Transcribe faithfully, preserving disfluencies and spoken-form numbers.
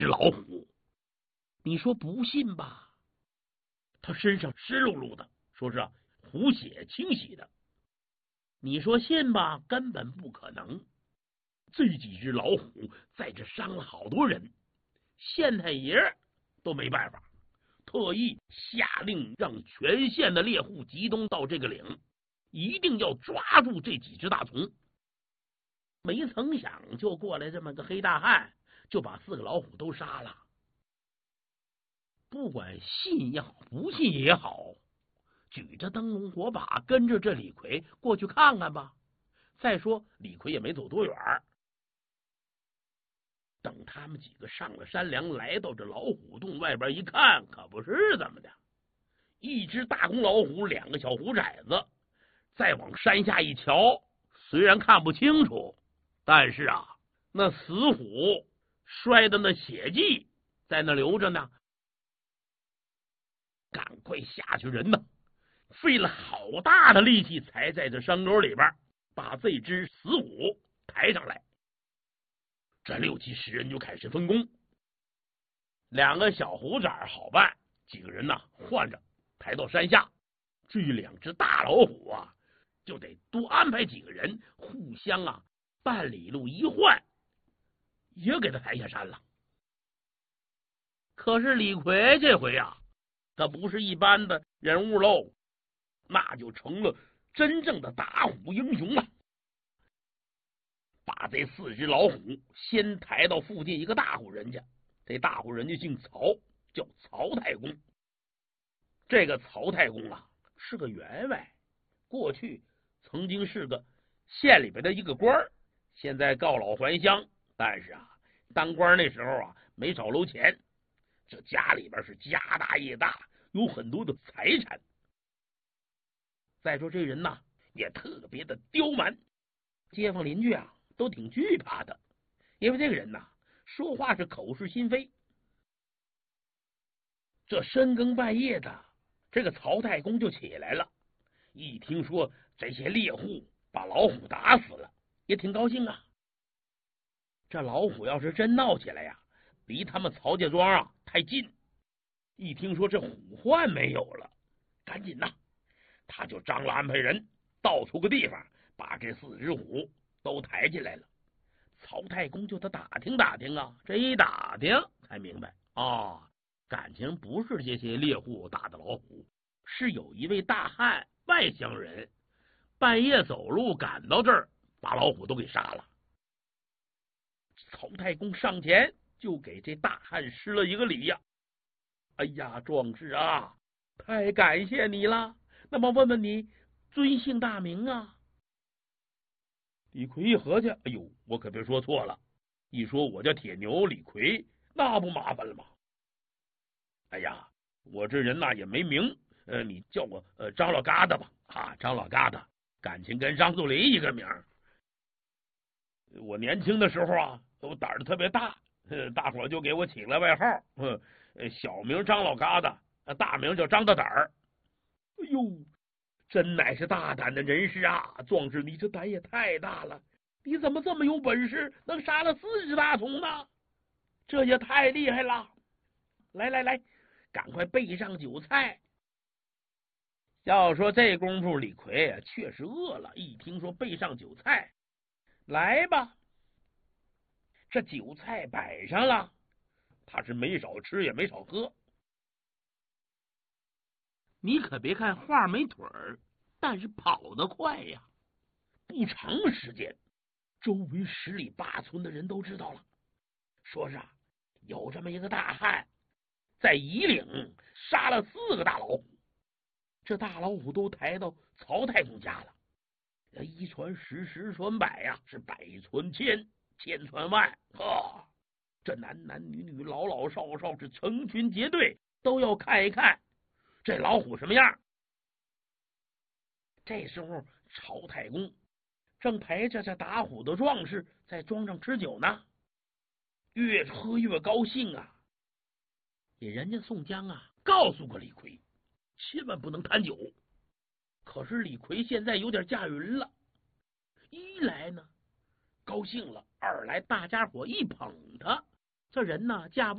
老虎。你说不信吧，他身上湿漉漉的，说是虎血清洗的。你说信吧，根本不可能。这几只老虎在这伤了好多人，县太爷都没办法，特意下令让全县的猎户集中到这个岭，一定要抓住这几只大虫。没曾想就过来这么个黑大汉，就把四个老虎都杀了。不管信也好，不信也好，举着灯笼火把跟着这李逵过去看看吧。再说李逵也没走多远，等他们几个上了山梁，来到这老虎洞外边一看，可不是怎么的，一只大公老虎，两个小虎崽子。再往山下一瞧，虽然看不清楚，但是啊，那死虎摔的那血迹在那流着呢。赶快下去人呐！费了好大的力气，才在这山沟里边把这只死虎抬上来。这六七十人就开始分工，两个小虎崽好办，几个人呐换着抬到山下。至于两只大老虎啊，就得多安排几个人，互相啊半里路一换，也给他抬下山了。可是李逵这回啊，他不是一般的人物喽，那就成了真正的打虎英雄了。把这四只老虎先抬到附近一个大户人家，这大户人家姓曹，叫曹太公。这个曹太公啊是个员外，过去曾经是个县里边的一个官儿，现在告老还乡，但是啊当官那时候啊没少搂钱，这家里边是家大业大，有很多的财产。再说这人呐也特别的刁蛮，街坊邻居啊都挺惧怕的，因为这个人呐说话是口是心非。这深更半夜的，这个曹太公就起来了，一听说这些猎户把老虎打死了，也挺高兴啊。这老虎要是真闹起来呀，离他们曹家庄啊太近，一听说这虎患没有了，赶紧呐，他就张罗安排人到处个地方把这四只虎都抬起来了。曹太公就得打听打听啊，这一打听才明白啊，感情不是这些猎户打的老虎，是有一位大汉外乡人半夜走路赶到这儿，把老虎都给杀了。曹太公上前就给这大汉施了一个礼呀、啊，哎呀，壮士啊，太感谢你了。那么问问你尊姓大名啊？李逵一合计，哎呦，我可别说错了，一说我叫铁牛李逵，那不麻烦了吗？哎呀，我这人呐也没名，呃，你叫我呃张老疙瘩吧，啊，张老疙瘩，感情跟张作霖一个名。我年轻的时候啊，我胆儿特别大，呃，大伙就给我起了外号，呃，小名张老疙瘩，大名叫张大胆儿。哎呦，真乃是大胆的人士啊！壮士，你这胆也太大了，你怎么这么有本事，能杀了四只大虫呢？这也太厉害了！来来来，赶快备上酒菜。要说这功夫，李逵啊确实饿了，一听说备上酒菜，来吧，这酒菜摆上了，他是没少吃也没少喝。你可别看话没腿儿，但是跑得快呀！不长时间，周围十里八村的人都知道了，说是啊，有这么一个大汉在夷岭杀了四个大老虎，这大老虎都抬到曹太公家了。一传十，十传百呀、啊，是百传千，千传万啊！这男男女女、老老少少是成群结队，都要看一看这老虎什么样。这时候曹太公正陪着这打虎的壮士在庄上吃酒呢，越喝越高兴啊。给人家宋江啊告诉过李逵，千万不能贪酒。可是李逵现在有点驾云了，一来呢高兴了，二来大家伙一捧他，这人呢驾不